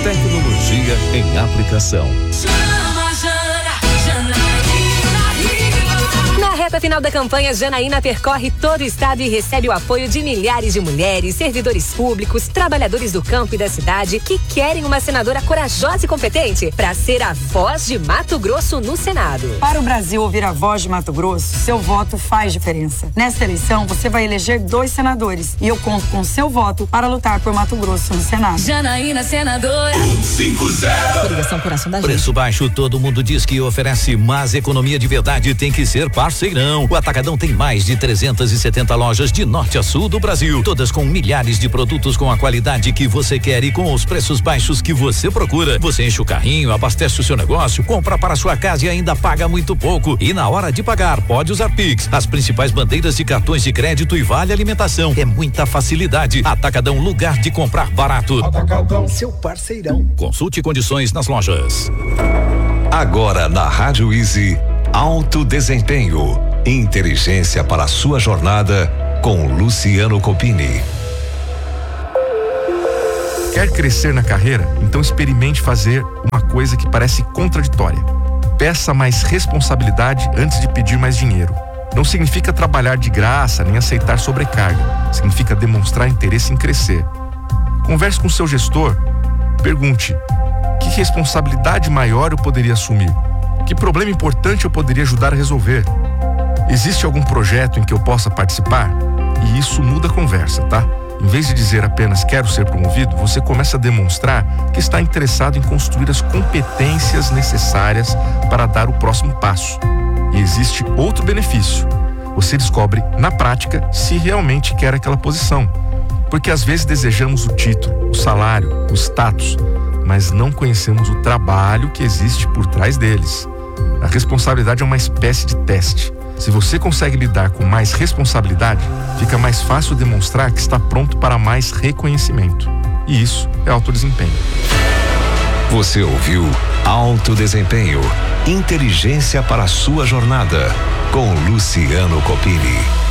Tecnologia em aplicação. Na reta final da campanha, Janaína percorre todo o estado e recebe o apoio de milhares de mulheres, servidores públicos, trabalhadores do campo e da cidade que querem uma senadora corajosa e competente para ser a voz de Mato Grosso no Senado. Para o Brasil ouvir a voz de Mato Grosso, seu voto faz diferença. Nesta eleição, você vai eleger 2 senadores e eu conto com seu voto para lutar por Mato Grosso no Senado. Janaína, senadora. 150. Ligação coração da gente. Preço baixo, todo mundo diz que oferece, mas economia de verdade tem que ser parceirão. O Atacadão tem mais de 370 lojas de norte a sul do Brasil, todas com milhares de produtos com a qualidade que você quer e com os preços baixos que você procura. Você enche o carrinho, abastece o seu negócio, compra para sua casa e ainda paga muito pouco. E na hora de pagar, pode usar Pix, as principais bandeiras de cartões de crédito e vale alimentação. É muita facilidade. Atacadão, lugar de comprar barato. Atacadão, seu parceirão. Consulte condições nas lojas. Agora na Rádio Easy, Alto Desempenho. Inteligência para a sua jornada com Luciano Copini. Quer crescer na carreira? Então experimente fazer uma coisa que parece contraditória. Peça mais responsabilidade antes de pedir mais dinheiro. Não significa trabalhar de graça nem aceitar sobrecarga. Significa demonstrar interesse em crescer. Converse com seu gestor. Pergunte: que responsabilidade maior eu poderia assumir? Que problema importante eu poderia ajudar a resolver? Existe algum projeto em que eu possa participar? E isso muda a conversa, tá? Em vez de dizer apenas quero ser promovido, você começa a demonstrar que está interessado em construir as competências necessárias para dar o próximo passo. E existe outro benefício. Você descobre, na prática, se realmente quer aquela posição. Porque às vezes desejamos o título, o salário, o status, mas não conhecemos o trabalho que existe por trás deles. A responsabilidade é uma espécie de teste. Se você consegue lidar com mais responsabilidade, fica mais fácil demonstrar que está pronto para mais reconhecimento. E isso é alto desempenho. Você ouviu Alto Desempenho. Inteligência para a sua jornada com Luciano Copini.